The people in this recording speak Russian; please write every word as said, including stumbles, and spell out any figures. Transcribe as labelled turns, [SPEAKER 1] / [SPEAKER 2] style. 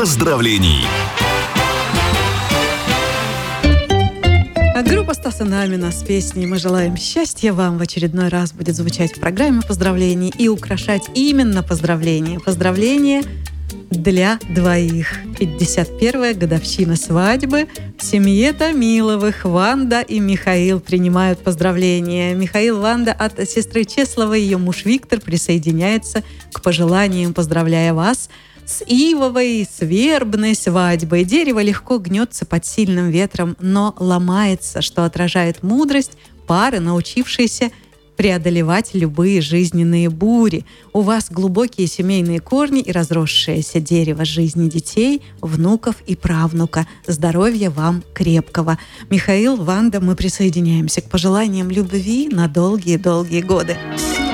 [SPEAKER 1] поздравлений.
[SPEAKER 2] Группа Стаса Намина с песней «Мы желаем счастья вам» в очередной раз будет звучать в программе поздравлений и украшать именно поздравления. Поздравления для двоих. пятьдесят первая годовщина свадьбы. В семье Томиловых Ванда и Михаил принимают поздравления. Михаил, Ванда от сестры Чесловой, ее муж Виктор присоединяется к пожеланиям, поздравляя вас с ивовой, с вербной свадьбой. Дерево легко гнется под сильным ветром, но ломается, что отражает мудрость пары, научившейся преодолевать любые жизненные бури. У вас глубокие семейные корни и разросшееся дерево жизни детей, внуков и правнука. Здоровья вам крепкого. Михаил, Ванда, мы присоединяемся к пожеланиям любви на долгие-долгие годы.